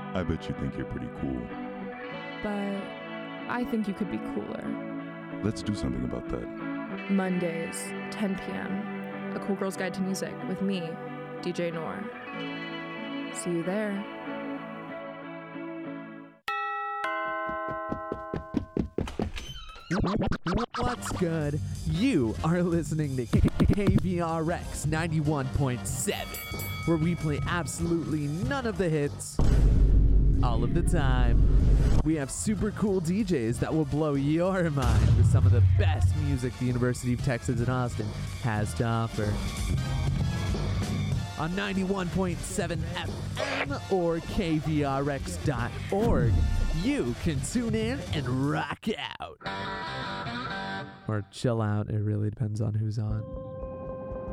I bet you think you're pretty cool. But I think you could be cooler. Let's do something about that. Mondays, 10 p.m. A Cool Girl's Guide to Music with me, DJ Noor. See you there. What's good? You are listening to KVRX 91.7, where we play absolutely none of the hits all of the time. We have super cool DJs that will blow your mind with some of the best music the University of Texas at Austin has to offer. On 91.7 FM or KVRX.org, you can tune in and rock out. Or chill out, it really depends on who's on.